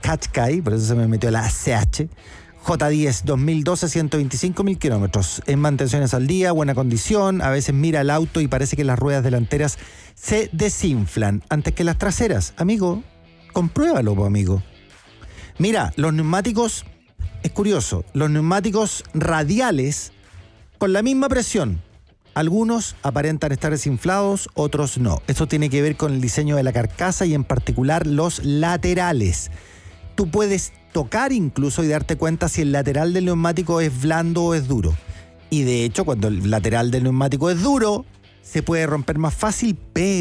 Qashqai, por eso se me metió la CH. J10 2012, 125.000 kilómetros. En mantenciones al día, buena condición. A veces mira el auto y parece que las ruedas delanteras se desinflan antes que las traseras. Amigo, compruébalo, amigo. Mira, los neumáticos, es curioso, los neumáticos radiales con la misma presión. Algunos aparentan estar desinflados, otros no. Esto tiene que ver con el diseño de la carcasa y en particular los laterales. Tú puedes tocar incluso y darte cuenta si el lateral del neumático es blando o es duro. Y de hecho, cuando el lateral del neumático es duro, se puede romper más fácil,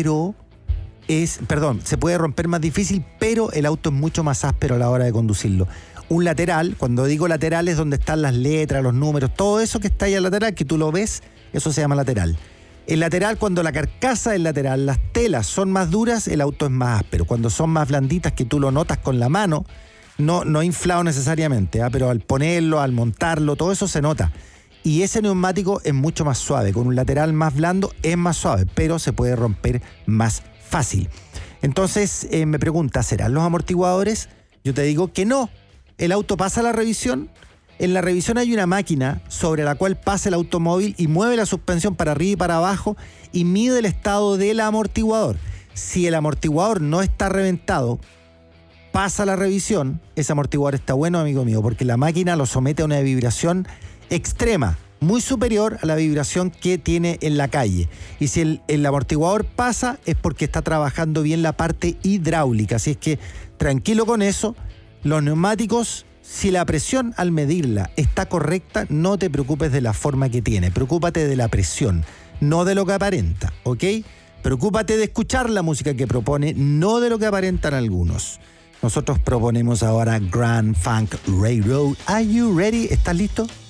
se puede romper más difícil, pero el auto es mucho más áspero a la hora de conducirlo. Un lateral, cuando digo lateral es donde están las letras, los números, todo eso que está ahí al lateral, que tú lo ves, eso se llama lateral. El lateral, cuando la carcasa del lateral, las telas son más duras, el auto es más áspero. Cuando son más blanditas, que tú lo notas con la mano, no inflado necesariamente, pero al ponerlo, al montarlo, todo eso se nota. Y ese neumático es mucho más suave. Con un lateral más blando es más suave, pero se puede romper más fácil. Entonces me pregunta, ¿serán los amortiguadores? Yo te digo que no. El auto pasa la revisión. En la revisión hay una máquina sobre la cual pasa el automóvil y mueve la suspensión para arriba y para abajo y mide el estado del amortiguador. Si el amortiguador no está reventado, pasa la revisión, ese amortiguador está bueno, amigo mío, porque la máquina lo somete a una vibración extrema, muy superior a la vibración que tiene en la calle. Y si el amortiguador pasa, es porque está trabajando bien la parte hidráulica. Así es que tranquilo con eso. Los neumáticos, si la presión al medirla está correcta, no te preocupes de la forma que tiene. Preocúpate de la presión, no de lo que aparenta, ¿ok? Preocúpate de escuchar la música que propone, no de lo que aparentan algunos. Nosotros proponemos ahora Grand Funk Railroad. Are you ready? ¿Estás listo?